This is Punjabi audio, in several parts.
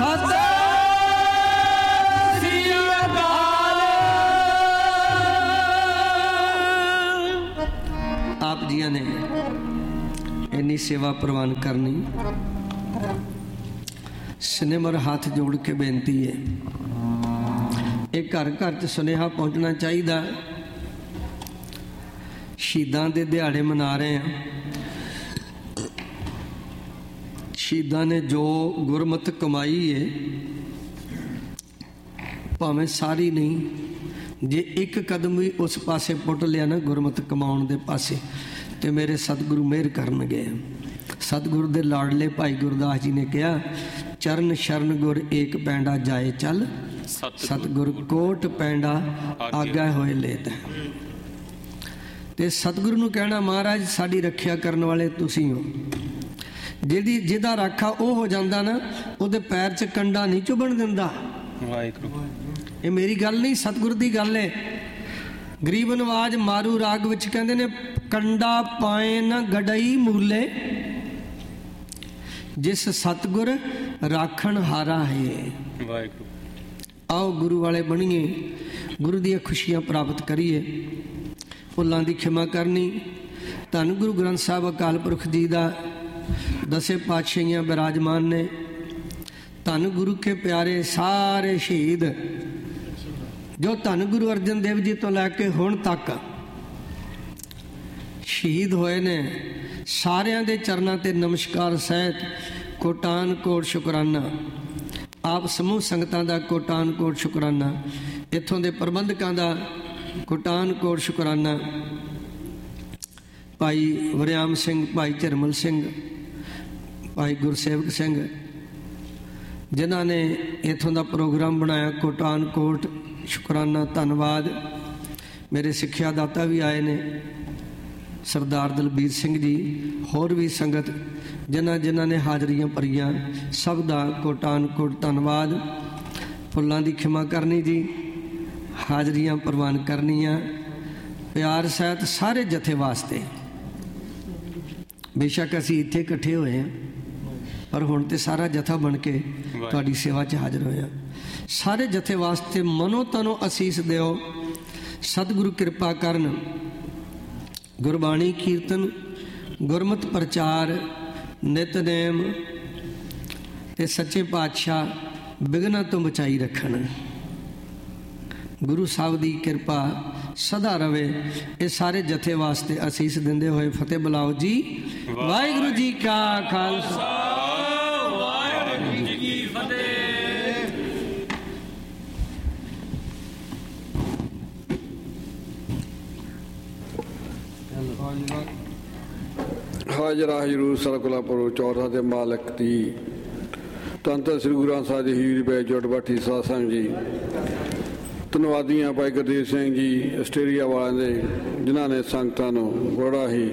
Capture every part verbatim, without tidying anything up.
ਸਤਿ ਸ੍ਰੀ ਅਕਾਲ। ਆਪ ਜੀਆਂ ਨੇ ਇੰਨੀ ਸੇਵਾ ਪ੍ਰਵਾਨ ਕਰਨੀ। ਸਿਨੇਮਰ ਹੱਥ ਜੋੜ ਕੇ ਬੇਨਤੀ ਹੈ, ਇਹ ਘਰ ਘਰ 'ਚ ਸੁਨੇਹਾ ਪਹੁੰਚਣਾ ਚਾਹੀਦਾ। ਸ਼ਹੀਦਾਂ ਦੇ ਦਿਹਾੜੇ ਮਨਾ ਰਹੇ ਹਾਂ। ਸ਼ਹੀਦਾਂ ਨੇ ਜੋ ਗੁਰਮਤ ਕਮਾਈ ਹੈ, ਭਾਵੇਂ ਸਾਰੀ ਨਹੀਂ, ਜੇ ਇੱਕ ਕਦਮ ਵੀ ਉਸ ਪਾਸੇ ਪੁੱਟ ਲਿਆ ਨਾ ਗੁਰਮਤ ਕਮਾਉਣ ਦੇ ਪਾਸੇ, ਤੇ ਮੇਰੇ ਸਤਿਗੁਰੂ ਮਿਹਰ ਕਰਨਗੇ। ਸਤਿਗੁਰੂ ਦੇ ਲਾਡਲੇ ਭਾਈ ਗੁਰਦਾਸ ਜੀ ਨੇ ਕਿਹਾ, ਚਰਨ ਸ਼ਰਨ ਗੁਰ ਏਕ ਪੈਂਡਾ ਜਾਏ ਚੱਲ, ਸਤਿਗੁਰ ਕੋਟ ਪੈਂਡਾ ਆਗਾ ਹੋਏ ਲੇਤ। ਤੇ ਸਤਿਗੁਰੂ ਨੂੰ ਕਹਿਣਾ, ਮਹਾਰਾਜ ਸਾਡੀ ਰੱਖਿਆ ਕਰਨ ਵਾਲੇ ਤੁਸੀਂ ਹੋ। ਜਿਹਦੀ ਜਿਹਦਾ ਰਾਖਾ ਉਹ ਹੋ ਜਾਂਦਾ ਨਾ, ਉਹਦੇ ਪੈਰ 'ਚ ਕੰਡਾ ਨਹੀਂ ਚੁਭਣ ਦਿੰਦਾ। ਵਾਹਿਗੁਰੂ, ਇਹ ਮੇਰੀ ਗੱਲ ਨਹੀਂ, ਸਤਿਗੁਰੂ ਦੀ ਗੱਲ ਹੈ। ਗਰੀਬ ਨਵਾਜ ਮਾਰੂ ਰਾਗ ਵਿੱਚ ਕਹਿੰਦੇ ਨੇ, ਕੰਡਾ ਪਾਏ ਨਾ ਗੜਈ ਮੂਲੇ, ਜਿਸ ਸਤਿਗੁਰ ਰਾਖਣ ਹਾਰਾ ਹੈ। ਵਾਹਿਗੁਰੂ, ਆਓ ਗੁਰੂ ਵਾਲੇ ਬਣੀਏ, ਗੁਰੂ ਦੀਆਂ ਖੁਸ਼ੀਆਂ ਪ੍ਰਾਪਤ ਕਰੀਏ। ਭੁੱਲਾਂ ਦੀ ਖਿਮਾ ਕਰਨੀ। ਧੰਨ ਗੁਰੂ ਗ੍ਰੰਥ ਸਾਹਿਬ ਅਕਾਲ ਪੁਰਖ ਜੀ ਦਾ ਦਸੇ ਪਾਤਸ਼ਾਹੀਆਂ ਬਿਰਾਜਮਾਨ ਨੇ। ਧੰਨ ਗੁਰੂ ਕੇ ਪਿਆਰੇ ਸਾਰੇ ਸ਼ਹੀਦ ਜੋ ਧੰਨ ਗੁਰੂ ਅਰਜਨ ਦੇਵ ਜੀ ਤੋਂ ਲੈ ਕੇ ਹੁਣ ਤੱਕ ਸ਼ਹੀਦ ਹੋਏ ਨੇ, ਸਾਰਿਆਂ ਦੇ ਚਰਨਾਂ ਤੇ ਨਮਸਕਾਰ ਸਹਿਤ ਕੋਟਾਨ ਕੋਟ ਸ਼ੁਕਰਾਨਾ। ਆਪ ਸਮੂਹ ਸੰਗਤਾਂ ਦਾ ਕੋਟਾਨ ਕੋਟ ਸ਼ੁਕਰਾਨਾ। ਇੱਥੋਂ ਦੇ ਪ੍ਰਬੰਧਕਾਂ ਦਾ ਕੋਟਾਨ ਕੋਟ ਸ਼ੁਕਰਾਨਾ। ਭਾਈ ਵਰਿਆਮ ਸਿੰਘ, ਭਾਈ ਝਰਮਲ ਸਿੰਘ, ਭਾਈ ਗੁਰਸੇਵਕ ਸਿੰਘ, ਜਿਨ੍ਹਾਂ ਨੇ ਇੱਥੋਂ ਦਾ ਪ੍ਰੋਗਰਾਮ ਬਣਾਇਆ, ਕੋਟਾਨ ਕੋਟ ਸ਼ੁਕਰਾਨਾ, ਧੰਨਵਾਦ। ਮੇਰੇ ਸਿੱਖਿਆ ਦਾਤਾ ਵੀ ਆਏ ਨੇ, ਸਰਦਾਰ ਦਲਬੀਰ ਸਿੰਘ ਜੀ, ਹੋਰ ਵੀ ਸੰਗਤ ਜਿਨ੍ਹਾਂ ਜਿਨ੍ਹਾਂ ਨੇ ਹਾਜ਼ਰੀਆਂ ਭਰੀਆਂ, ਸਭ ਦਾ ਕੋਟਾਨ ਕੋਟ ਧੰਨਵਾਦ। ਫੁੱਲਾਂ ਦੀ ਖਿਮਾ ਕਰਨੀ ਜੀ, ਹਾਜ਼ਰੀਆਂ ਪ੍ਰਵਾਨ ਕਰਨੀਆਂ। ਪਿਆਰ ਸਹਿਤ ਸਾਰੇ ਜਥੇ ਵਾਸਤੇ। ਬੇਸ਼ੱਕ ਅਸੀਂ ਇੱਥੇ ਇਕੱਠੇ ਹੋਏ ਹਾਂ, ਪਰ ਹੁਣ ਤੇ ਸਾਰਾ ਜਥਾ ਬਣ ਕੇ ਤੁਹਾਡੀ ਸੇਵਾ 'ਚ ਹਾਜ਼ਰ ਹੋਇਆ। ਸਾਰੇ ਜਥੇ ਵਾਸਤੇ ਮਨੋ ਤਨੋ ਅਸੀਸ ਦਿਓ। ਸਤਿਗੁਰੂ ਕਿਰਪਾ ਕਰਨ। ਗੁਰਬਾਣੀ ਕੀਰਤਨ, ਗੁਰਮਤਿ ਪ੍ਰਚਾਰ, ਨਿਤਨੇਮ ਤੇ ਸੱਚੇ ਪਾਤਸ਼ਾਹ ਬਿਘਨਾਂ ਤੋਂ ਬਚਾਈ ਰੱਖਣ। ਗੁਰੂ ਸਾਹਿਬ ਦੀ ਕਿਰਪਾ ਸਦਾ ਰਵੇ। ਇਹ ਸਾਰੇ ਜਥੇ ਵਾਸਤੇ ਅਸੀਸ ਦਿੰਦੇ ਹੋਏ ਫਤਿਹ ਬੁਲਾਓ ਜੀ। ਵਾਹਿਗੁਰੂ ਜੀ ਕਾ ਖਾਲਸਾ, ਵਾਹਿਗੁਰੂ ਜੀ ਕੀ ਫਤਿਹ। ਹਾਜ਼ਰਾ ਹਜ਼ੂਰ ਸਰਕੁਲਾਪੁਰ ਚੌਰਾ ਦੇ ਮਾਲਕ ਦੀ ਧੰਨ ਧੰਨ ਸ੍ਰੀ ਗੁਰੂ ਗ੍ਰੰਥ ਸਾਹਿਬ ਜੀ ਹੀਰ ਬੈ ਜੋੜ ਬਾਠੀ ਸਾਧ ਸੰਗਤ ਜੀ, ਧੰਨਵਾਦੀਆਂ ਭਾਈ ਗੁਰਦੇਵ ਸਿੰਘ ਜੀ ਆਸਟ੍ਰੇਲੀਆ ਵਾਲਿਆਂ ਦੇ, ਜਿਨ੍ਹਾਂ ਨੇ ਸੰਗਤਾਂ ਨੂੰ ਬੜਾ ਹੀ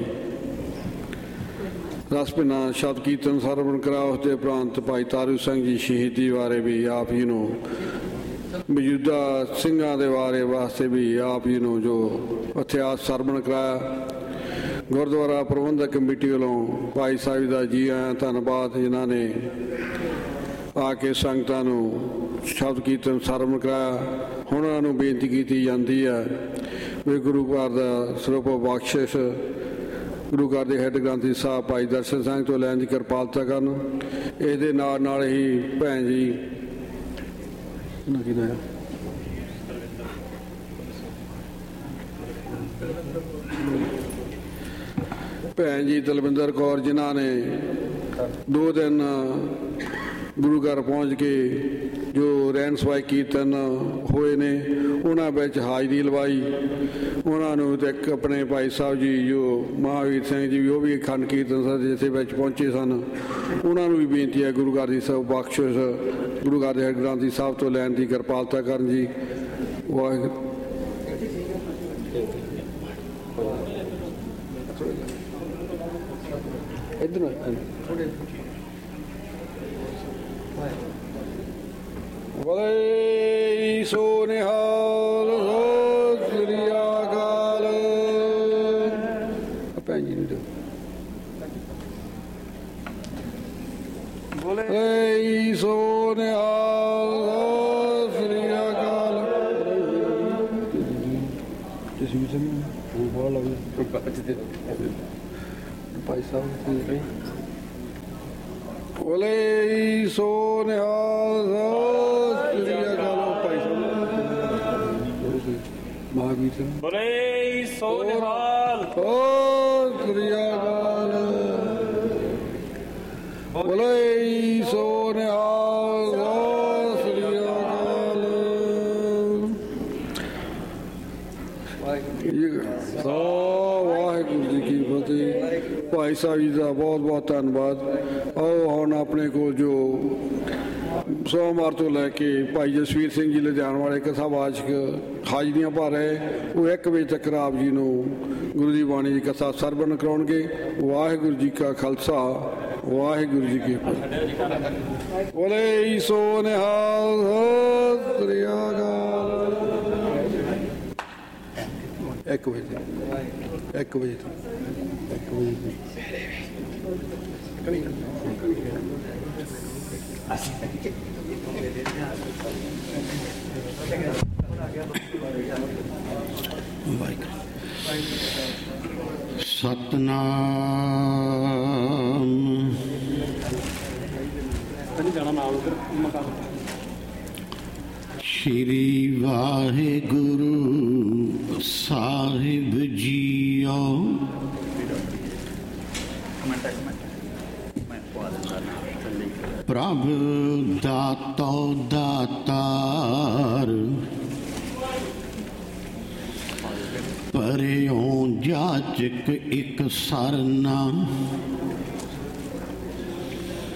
ਰਸ ਭਿੰਨਾ ਸ਼ਬਦ ਕੀਰਤਨ ਸਰਵਣ ਕਰਾ। ਉਸ ਦੇ ਉਪਰੰਤ ਭਾਈ ਤਾਰੂ ਸਿੰਘ ਜੀ ਸ਼ਹੀਦੀ ਬਾਰੇ ਵੀ ਆਪ ਜੀ ਨੂੰ, ਮੌਜੂਦਾ ਸਿੰਘਾਂ ਦੇ ਬਾਰੇ ਵਾਸਤੇ ਵੀ ਆਪ ਜੀ ਨੂੰ ਜੋ ਇਤਿਹਾਸ ਸਰਵਣ ਕਰਾਇਆ। ਗੁਰਦੁਆਰਾ ਪ੍ਰਬੰਧਕ ਕਮੇਟੀ ਵੱਲੋਂ ਭਾਈ ਸਾਹਿਬ ਦਾ ਜੀ ਆਇਆਂ ਧੰਨਵਾਦ, ਜਿਨ੍ਹਾਂ ਨੇ ਆ ਕੇ ਸੰਗਤਾਂ ਨੂੰ ਸ਼ਬਦ ਕੀਰਤਨ ਸਰਵਣ ਕਰਾਇਆ। ਹੁਣ ਉਹਨਾਂ ਨੂੰ ਬੇਨਤੀ ਕੀਤੀ ਜਾਂਦੀ ਹੈ ਵੀ ਗੁਰੂ ਘਰ ਦਾ ਸਰੂਪ ਬਖਸ਼ਿਸ਼ ਗੁਰੂ ਘਰ ਦੇ ਹੈੱਡ ਗ੍ਰੰਥੀ ਸਾਹਿਬ ਭਾਈ ਦਰਸ਼ਨ ਸਿੰਘ ਤੋਂ ਲੈਣ ਦੀ ਕਿਰਪਾਲਤਾ ਕਰਨ। ਇਸ ਦੇ ਨਾਲ ਨਾਲ ਹੀ ਭੈਣ ਜੀ ਭੈਣ ਜੀ ਦਲਵਿੰਦਰ ਕੌਰ, ਜਿਨ੍ਹਾਂ ਨੇ ਦੋ ਦਿਨ ਗੁਰੂ ਘਰ ਪਹੁੰਚ ਕੇ ਜੋ ਰਹਿਣ ਸਵਾਈ ਕੀਰਤਨ ਹੋਏ ਨੇ ਉਹਨਾਂ ਵਿੱਚ ਹਾਜ਼ਰੀ ਲਵਾਈ। ਉਹਨਾਂ ਨੂੰ ਤੇ ਇੱਕ ਆਪਣੇ ਭਾਈ ਸਾਹਿਬ ਜੀ ਜੋ ਮਹਾਂਵੀਰ ਸਿੰਘ ਜੀ ਵੀ, ਉਹ ਵੀ ਅਖੰਡ ਕੀਰਤਨ ਜਿਸ ਵਿੱਚ ਪਹੁੰਚੇ ਸਨ। ਉਹਨਾਂ ਨੂੰ ਵੀ ਬੇਨਤੀ ਹੈ ਗੁਰੂ ਘਰ ਦੀ ਸਭ ਬਖਸ਼ਿਸ਼ ਗੁਰੂ ਘਰ ਦੇ ਹੈੱਡ ਗ੍ਰੰਥੀ ਸਾਹਿਬ ਤੋਂ ਲੈਣ ਦੀ ਕਿਰਪਾਲਤਾ ਕਰਨ ਜੀ। ਵਾਹਿਗੁਰੂ। ਇੱਧਰ ਬੋਲੇ ਸੋ ਨਿਹਾਲ ਸਤਿ ਸ੍ਰੀ ਅਕਾਲ। ਭੈਣ ਜੀ ਨੂੰ ਦਿਓ। ਬੋਲੇ ਸੋ ਨਿਹਾਲ। ਭਾਈ ਸਾਹਿਬ ਬੋਲੇ ਸੋ ਨਿਹਾਲ ਸਤਿ ਸ੍ਰੀ ਅਕਾਲ। ਭਾਈ ਸਾਹਿਬ ਮਹਾਵੀਰ ਸਿੰਘ ਬੋਲੇ ਸੋ ਨਿਹਾਲ ਸਤਿ ਸ੍ਰੀ ਅਕਾਲ। ਬੋਲੇ ਸੋ ਨਿਹਾਲ ਸਤਿ ਸ੍ਰੀ ਅਕਾਲ। ਵਾਹਿਗੁਰੂ ਜੀ ਕੀ ਫਤਿਹ। ਭਾਈ ਸਾਹਿਬ ਜੀ ਦਾ ਬਹੁਤ ਬਹੁਤ ਧੰਨਵਾਦ। ਆਓ ਹੁਣ ਆਪਣੇ ਕੋਲ ਜੋ ਸੋਮਵਾਰ ਤੋਂ ਲੈ ਕੇ ਭਾਈ ਜਸਵੀਰ ਸਿੰਘ ਜੀ ਲੁਧਿਆਣਾ ਵਾਲੇ ਕਥਾਵਾਚਕ ਹਾਜ਼ਰੀਆਂ ਭਰ ਰਹੇ, ਉਹ ਇੱਕ ਵਜੇ ਤੱਕ ਆਪ ਜੀ ਨੂੰ ਗੁਰੂ ਦੀ ਬਾਣੀ ਦੀ ਕਥਾ ਸਰਵਣ ਕਰਾਉਣਗੇ। ਵਾਹਿਗੁਰੂ ਜੀ ਕਾ ਖਾਲਸਾ ਵਾਹਿਗੁਰੂ ਜੀ ਕੀ ਫਤਿਹ। ਬੋਲੇ ਸੋ ਨਿਹਾਲ ਸਤਿ ਸ੍ਰੀ ਅਕਾਲ। ਇੱਕ ਵਜੇ ਇੱਕ ਵਜੇ ਇੱਕ ਵਜੇ ਸਤਨਾਮ ਸ਼੍ਰੀ ਵਾਹਿਗੁਰੂ ਸਾਹਿਬ ਜੀਓ। ਪ੍ਰਭ ਦਾਤੋ ਦਾਤਾਰ ਪਰਿਓ ਜਾਚਕ ਇੱਕ ਸਰਨਾ